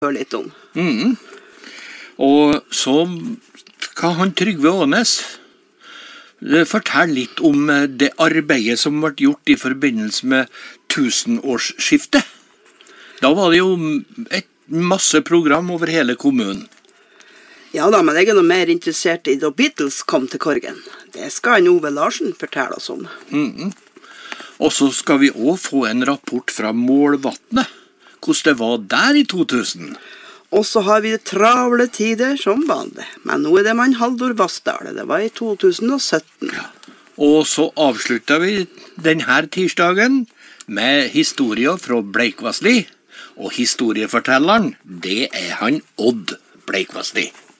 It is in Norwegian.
høre litt om. Og så kan han Trygve Ånes fortelle litt om det arbeidet som ble gjort i forbindelse med tusenårsskiftet. Da var det jo et masse program over hele kommunen. Ja da, men jeg noe mer interessert i da Beatles kom til Korgen. Det skal Ove Larsen fortelle oss om. Og så skal vi også få en rapport fra Målvatnet, hvordan det var der i 2000. Og så har vi travle tider som vanlig. Men nå det med Haldor Vassdal. Det var i 2017. Ja. Og så avslutta vi denne tirsdagen med historier fra Bleikvassli. Og historiefortelleren, det han Odd Bleikvassli.